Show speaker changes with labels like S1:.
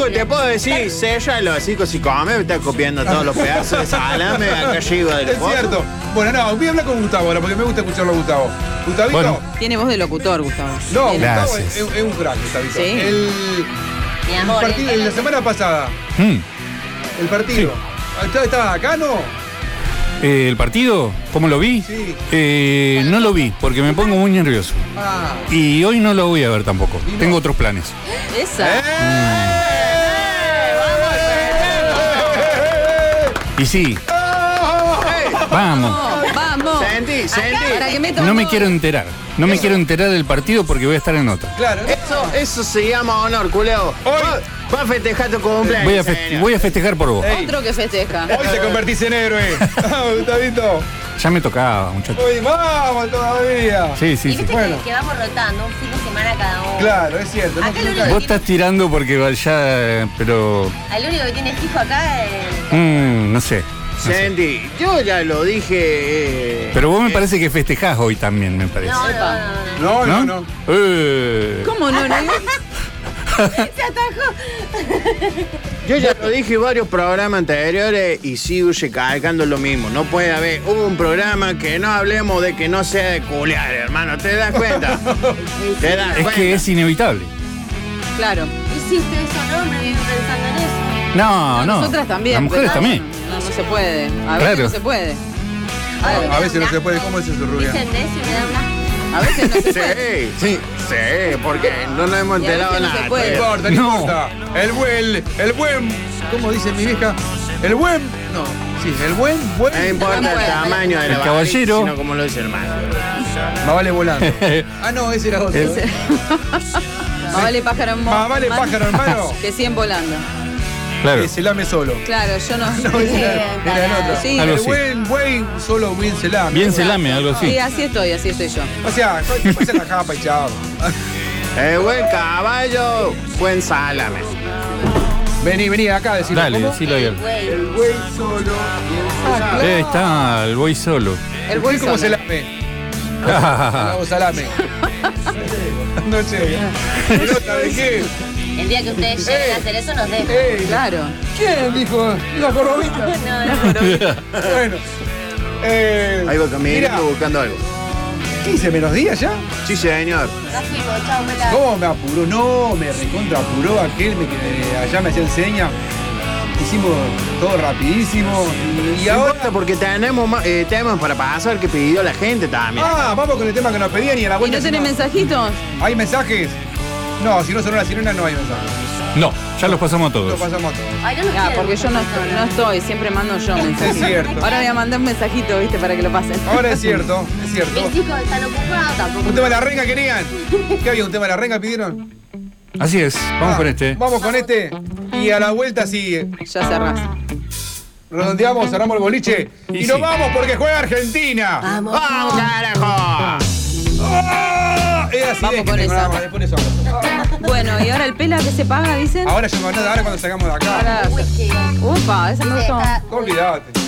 S1: único que te puedo decir, séllalo así, si come, me está copiando todos los pedazos de salame acá arriba del
S2: Es cierto. Bueno, no, voy a hablar con Gustavo ahora, porque me gusta escucharlo a Gustavo. ¿Gustavito?
S3: Bueno.
S4: Tiene voz de locutor, Gustavo.
S2: No,
S4: Tiene.
S2: Gustavo
S3: Gracias.
S2: es un crack, Gustavito.
S4: Sí.
S5: Mi amor,
S2: partido, la semana pasada, el partido. ¿Estabas acá, no?
S3: ¿El partido? ¿Cómo lo vi?
S2: Sí.
S3: No lo vi, porque me pongo muy nervioso.
S2: Ah.
S3: Y hoy no lo voy a ver tampoco.
S2: ¿Y no?
S3: Tengo otros planes.
S4: Esa.
S3: Y sí, vamos.
S4: Vamos.
S1: Sentí.
S4: Para que me tome.
S3: No me quiero enterar. No me quiero enterar del partido porque voy a estar en otra.
S2: Claro.
S1: Eso se llama honor, culeo. Va a festejar tu cumpleaños.
S3: Voy a festejar por vos.
S4: Otro que festeja.
S2: Hoy te convertís en héroe. Gustavito.
S3: Ya me tocaba, muchachos.
S2: Hoy vamos todavía.
S3: Sí,
S5: Y
S3: sí, sí.
S5: viste
S2: Bueno.
S5: que vamos rotando un fin de semana cada uno.
S2: Claro, es cierto.
S5: Acá lo único
S3: Vos estás tirando porque ya, pero...
S5: El único que tiene fijo acá es.
S3: no sé.
S1: Sentí, yo ya lo dije.
S3: Pero vos me parece que festejás hoy también, me parece.
S2: No.
S4: ¿Cómo no?
S1: Yo ya lo dije en varios programas anteriores y sigo recalcando lo mismo. No puede haber un programa que no hablemos de que no sea de culiar, hermano. ¿Te das cuenta? ¿Te das
S3: Es
S1: cuenta?
S3: que es inevitable.
S4: Claro.
S5: Y si ustedes son hombres, viven pensando en eso.
S3: No.
S4: Nosotras también.
S3: Las mujeres
S4: pero
S3: también.
S4: No se puede. A veces
S3: Claro.
S4: no se puede.
S2: A veces no se puede. ¿Cómo es eso, Rubia?
S5: Dicen de eso y me da una.
S4: A veces no se puede.
S1: Sí, porque no nos hemos
S4: Y a veces
S1: enterado
S4: no se
S1: nada.
S4: puede.
S2: No importa, no
S3: No.
S2: importa. El buen. ¿Cómo dice mi vieja? El buen. No. Sí, el buen.
S1: No importa el
S4: Bueno,
S1: tamaño de
S3: el
S1: la
S3: caballero.
S1: sino como lo dice el hermano.
S2: Más vale volando. Ah, no, ese era otro.
S4: Más vale pájaro en
S2: Más vale pájaro, hermano.
S4: que 100 volando.
S3: Claro.
S2: Que se lame solo.
S4: Claro, yo no.
S2: No, ese era el otro.
S4: Sí.
S3: Algo
S2: El
S3: así.
S2: buen, solo bien se lame.
S3: Bien se lame, algo así.
S4: Sí, así estoy yo.
S2: O sea, pasa la japa y chao.
S1: Buen caballo, buen salame.
S2: Vení acá a decirlo.
S3: Dale,
S2: ¿Cómo?
S3: decilo ahí.
S5: Güey.
S2: El güey solo.
S3: Ahí está, el voy solo.
S4: El
S2: ¿Cómo
S4: bolso.
S2: se lame? Hago salame. No sé. ¿Nota de qué?
S5: El día que ustedes lleguen a hacer eso, nos dejan.
S2: ¡Ey!
S4: Claro.
S2: ¿Quién dijo? La corobita. Bueno.
S1: Ahí va caminando
S2: Mira,
S1: buscando algo.
S2: 15 menos días ya.
S1: Sí, señor.
S5: Ya fuimos, chao, me la.
S2: ¿Cómo me apuró? No, me recontra apuró aquel que allá me hacía enseña. Hicimos todo rapidísimo. Y
S1: No
S2: ahora.
S1: importa porque tenemos temas para pasar que pidió la gente también.
S2: Ah, vamos con el tema que nos pedían y a la
S4: ¿Y
S2: vuelta.
S4: no tenés
S2: encima-
S4: mensajitos?
S2: ¿Hay mensajes? No, si no sonó la sirena no hay mensajes.
S3: No, ya los pasamos a
S2: Lo
S3: todos.
S2: pasamos a todos.
S5: Ay, no nos
S4: Ah,
S5: quieren
S4: porque yo no
S5: mucho,
S4: estoy, siempre mando yo mensajes.
S2: Es cierto.
S4: Ahora voy a mandar un mensajito, viste, para que lo pasen.
S2: Ahora es cierto, es cierto.
S5: Mis hijos están ocupados tampoco.
S2: ¿Un tema de la renga querían? ¿Qué había? ¿Un tema de la renga pidieron?
S3: Así es, vamos
S2: Ah,
S3: con este.
S2: Vamos con este. Y a la vuelta sí.
S4: Ya cerrás.
S2: Redondeamos, cerramos el boliche.
S3: Y
S2: Y nos
S3: sí.
S2: vamos porque juega Argentina.
S5: Vamos.
S1: ¡Vamos, carajo!
S2: ¡Ah! Es así
S4: Vamos
S2: es que
S4: con
S2: te
S4: esa.
S2: programa, después de eso.
S4: Bueno, ¿y ahora el pela que se paga, dicen?
S2: Ahora ya no, ahora cuando salgamos de acá.
S4: Ahora.
S5: Whisky.
S4: Upa, esa me gustó.
S2: Olvídate.